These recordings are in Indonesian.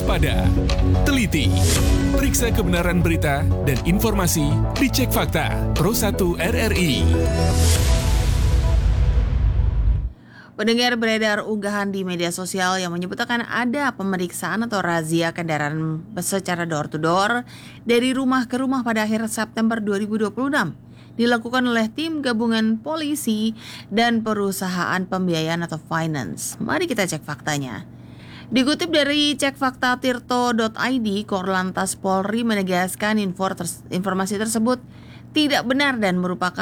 waspada, teliti, periksa kebenaran berita dan informasi dicek fakta Pro 1 RRI. Pendengar, beredar unggahan di media sosial yang menyebutkan ada pemeriksaan atau razia kendaraan secara door to door dari rumah ke rumah pada akhir September 2026 dilakukan oleh tim gabungan polisi dan perusahaan pembiayaan atau finance. Mari kita cek faktanya. Dikutip dari cekfaktatirto.id, Korlantas Polri menegaskan informasi tersebut tidak benar dan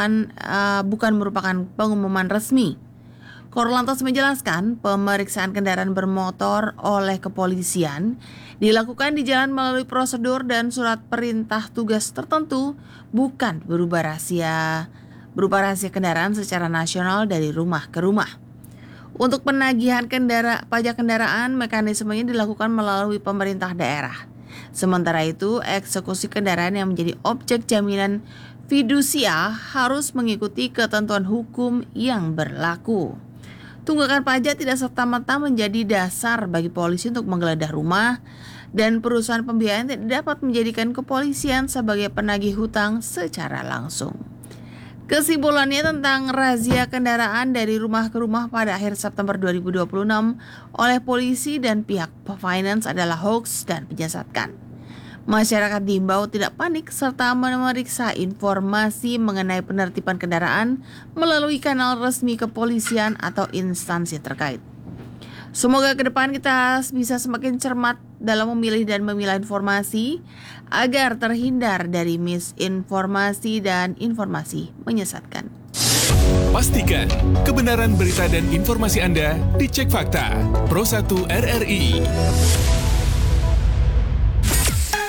bukan merupakan pengumuman resmi. Korlantas menjelaskan pemeriksaan kendaraan bermotor oleh kepolisian dilakukan di jalan melalui prosedur dan surat perintah tugas tertentu, bukan berupa rahasia kendaraan secara nasional dari rumah ke rumah. Untuk penagihan pajak kendaraan, mekanismenya dilakukan melalui pemerintah daerah. Sementara itu, eksekusi kendaraan yang menjadi objek jaminan fidusia harus mengikuti ketentuan hukum yang berlaku. Tunggakan pajak tidak serta-merta menjadi dasar bagi polisi untuk menggeledah rumah, dan perusahaan pembiayaan tidak dapat menjadikan kepolisian sebagai penagih hutang secara langsung. Kesimpulannya tentang razia kendaraan dari rumah ke rumah pada akhir September 2026 oleh polisi dan pihak finance adalah hoax dan menyesatkan. Masyarakat diimbau tidak panik serta memeriksa informasi mengenai penertiban kendaraan melalui kanal resmi kepolisian atau instansi terkait. Semoga ke depan kita bisa semakin cermat dalam memilih dan memilah informasi agar terhindar dari misinformasi dan informasi menyesatkan. Pastikan kebenaran berita dan informasi Anda dicek fakta Pro 1 RRI.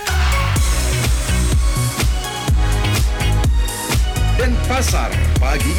Denpasar pagi